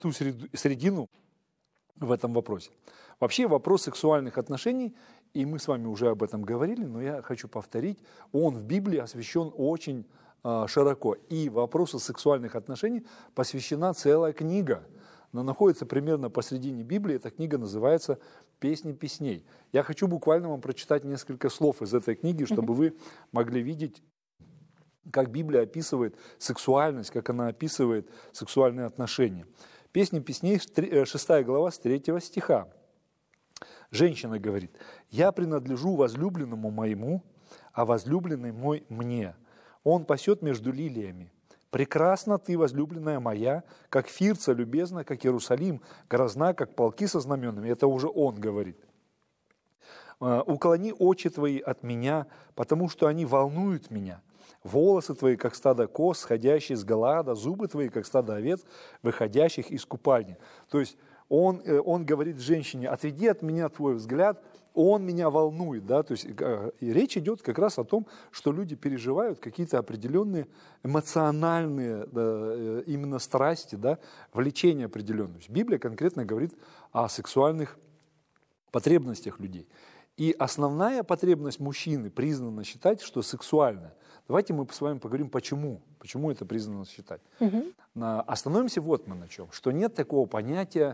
ту середину в этом вопросе. Вообще вопрос сексуальных отношений, и мы с вами уже об этом говорили, но я хочу повторить, он в Библии освящен очень широко. И вопросу сексуальных отношений посвящена целая книга. Она находится примерно посредине Библии. Эта книга называется «Песни песней». Я хочу буквально вам прочитать несколько слов из этой книги, чтобы вы могли видеть, как Библия описывает сексуальность, как она описывает сексуальные отношения. «Песни песней», 6 глава, с 3 стиха. Женщина говорит: «Я принадлежу возлюбленному моему, а возлюбленный мой мне. Он пасет между лилиями. Прекрасна ты, возлюбленная моя, как Фирца любезна, как Иерусалим, грозна, как полки со знаменами». Это уже он говорит. «Уклони очи твои от меня, потому что они волнуют меня. Волосы твои, как стадо коз, сходящие с Галаада, зубы твои, как стадо овец, выходящих из купальни». То есть он говорит женщине: отведи от меня твой взгляд, он меня волнует. Да? То есть, и речь идет как раз о том, что люди переживают какие-то определенные эмоциональные, да, именно страсти, да, влечения определенные. Библия конкретно говорит о сексуальных потребностях людей. И основная потребность мужчины признана считать, что сексуальная. Давайте мы с вами поговорим, почему это признано считать. Остановимся вот мы на чем. Что нет такого понятия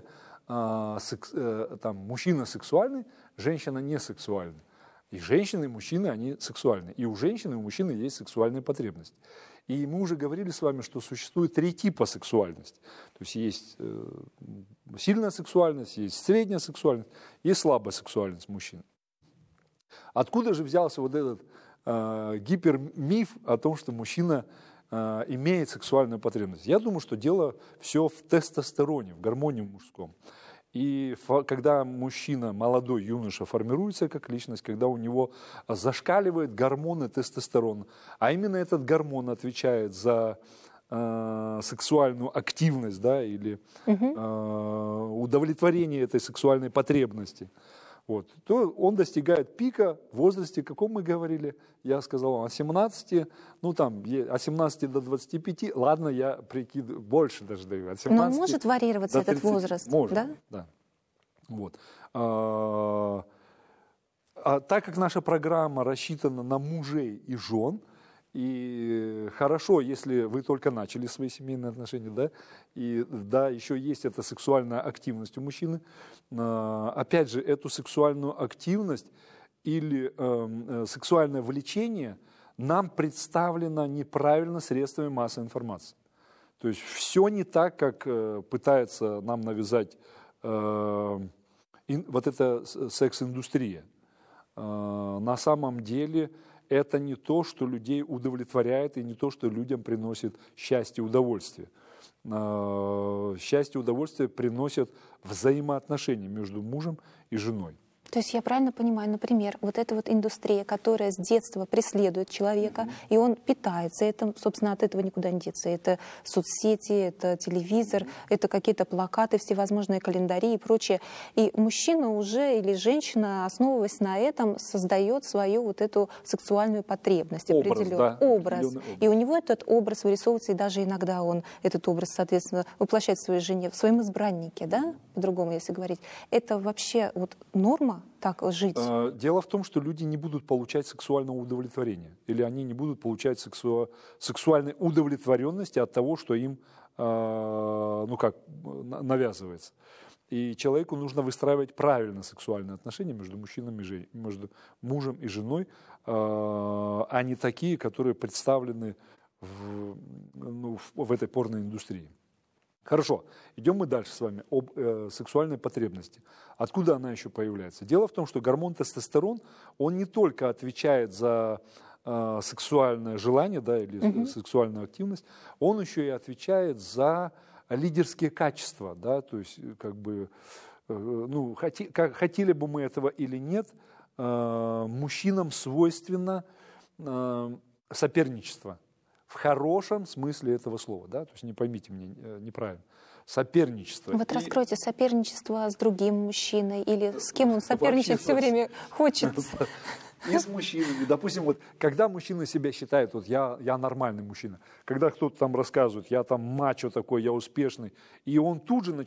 мужчина сексуальный, женщина не сексуальна. И женщины, и мужчины, они сексуальны. И у женщины, и у мужчины есть сексуальные потребности. И мы уже говорили с вами, что существует 3 типа сексуальности. То есть есть сильная сексуальность, есть средняя сексуальность, есть слабая сексуальность мужчин. Откуда же взялся вот этот гипермиф о том, что мужчина имеет сексуальную потребность? Я думаю, что дело все в тестостероне, в гормоне мужском. И когда мужчина, молодой юноша, формируется как личность, когда у него зашкаливает гормоны тестостерона, а именно этот гормон отвечает за сексуальную активность, да, или удовлетворение этой сексуальной потребности, вот, то он достигает пика в возрасте, каком мы говорили, я сказал, от 17, ну там, от 17 до 25, ладно, я прикидываю, больше даже даю, от 17 Но может варьироваться этот возраст, может, да? Да. Вот. Так как наша программа рассчитана на мужей и жен, и хорошо, если вы только начали свои семейные отношения, да, и да, еще есть эта сексуальная активность у мужчины. Опять же, эту сексуальную активность или сексуальное влечение нам представлено неправильно средствами массовой информации. То есть все не так, как пытается нам навязать вот эта секс-индустрия. На самом деле это не то, что людей удовлетворяет, и не то, что людям приносит счастье и удовольствие. Счастье и удовольствие приносят взаимоотношения между мужем и женой. То есть я правильно понимаю, например, вот эта вот индустрия, которая с детства преследует человека, и он питается этим, собственно, от этого никуда не деться. Это соцсети, это телевизор, это какие-то плакаты, всевозможные календари и прочее. И мужчина уже или женщина, основываясь на этом, создает свою вот эту сексуальную потребность, определенный образ. И у него этот образ вырисовывается, и даже иногда он этот образ, соответственно, воплощает в своей жене, в своем избраннике, да, по-другому, если говорить. Это вообще вот норма? Так жить? Дело в том, что люди не будут получать сексуального удовлетворения, или они не будут получать сексуальной удовлетворенности от того, что им навязывается. И человеку нужно выстраивать правильно сексуальные отношения между мужчинами, между мужем и женой, а не такие, которые представлены в этой порной индустрии. Хорошо, идем мы дальше с вами об сексуальной потребности. Откуда она еще появляется? Дело в том, что гормон тестостерон, он не только отвечает за сексуальное желание, да, или сексуальную активность, он еще и отвечает за лидерские качества, да, то есть как бы, хотели бы мы этого или нет, мужчинам свойственно соперничество. В хорошем смысле этого слова, да, то есть не поймите меня неправильно. Соперничество. Вот раскройте соперничество с другим мужчиной или с кем он соперничать все время хочет. и с мужчинами. Допустим, вот когда мужчина себя считает, вот я нормальный мужчина, когда кто-то там рассказывает, я там мачо такой, я успешный, и он тут же